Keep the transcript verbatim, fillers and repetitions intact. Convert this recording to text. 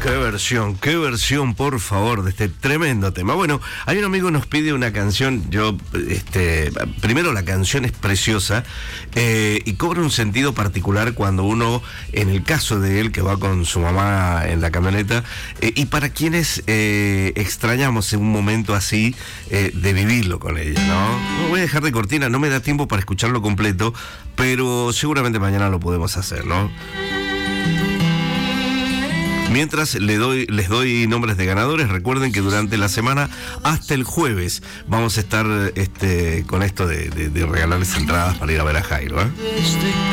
Qué versión, qué versión, por favor, de este tremendo tema. Bueno, hay un amigo que nos pide una canción. Yo, este, primero la canción es preciosa eh, y cobra un sentido particular cuando uno, en el caso de él, que va con su mamá en la camioneta, eh, y para quienes eh, extrañamos en un momento así eh, de vivirlo con ella, ¿no? No voy a dejar de cortina, no me da tiempo para escucharlo completo, pero seguramente mañana lo podemos hacer, ¿no? Mientras le doy, les doy nombres de ganadores, recuerden que durante la semana, hasta el jueves, vamos a estar este, con esto de, de, de regalarles entradas para ir a ver a Jairo, ¿eh?